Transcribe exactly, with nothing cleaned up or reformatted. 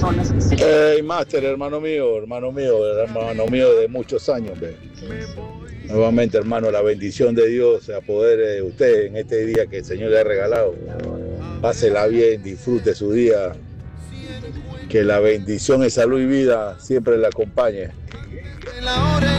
personas que se... Hey, Master, hermano mío, hermano mío, hermano mío de muchos años. Ve. Nuevamente, hermano, la bendición de Dios a poder eh, usted en este día que el Señor le ha regalado. Pásela bien, disfrute su día. Que la bendición en salud y vida siempre le acompañe.